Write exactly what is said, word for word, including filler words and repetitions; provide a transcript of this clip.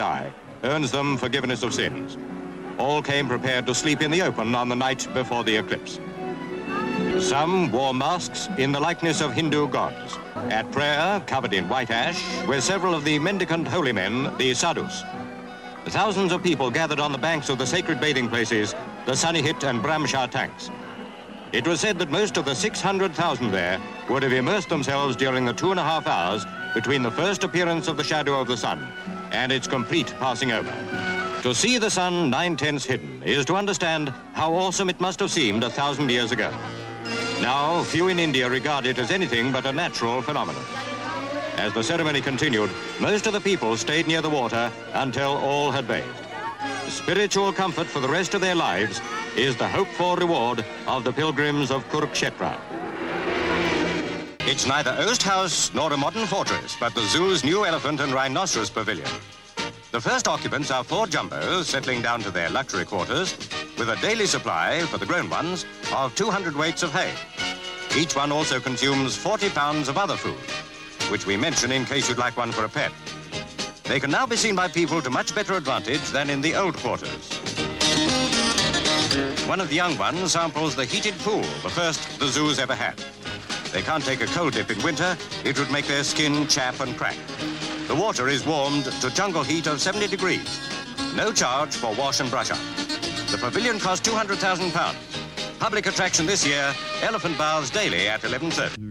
die earns them forgiveness of sins. All came prepared to sleep in the open on the night before the eclipse. Some wore masks in the likeness of Hindu gods. At prayer, covered in white ash, were several of the mendicant holy men, the sadhus. Thousands of people gathered on the banks of the sacred bathing places, the Sanihit and Brahmshah tanks. It was said that most of the six hundred thousand there would have immersed themselves during the two and a half hours between the first appearance of the shadow of the sun and its complete passing over. To see the sun nine-tenths hidden is to understand how awesome it must have seemed a thousand years ago. Now, few in India regard it as anything but a natural phenomenon. As the ceremony continued, most of the people stayed near the water until all had bathed. Spiritual comfort for the rest of their lives is the hoped-for reward of the pilgrims of Kurukshetra. It's neither Oast House nor a modern fortress, but the zoo's new elephant and rhinoceros pavilion. The first occupants are four jumbos settling down to their luxury quarters with a daily supply, for the grown ones, of two hundred weights of hay. Each one also consumes forty pounds of other food, which we mention in case you'd like one for a pet. They can now be seen by people to much better advantage than in the old quarters. One of the young ones samples the heated pool, the first the zoo's ever had. They can't take a cold dip in winter. It would make their skin chap and crack. The water is warmed to jungle heat of seventy degrees. No charge for wash and brush up. The pavilion costs two hundred thousand pounds. Public attraction this year, elephant baths daily at eleven thirty.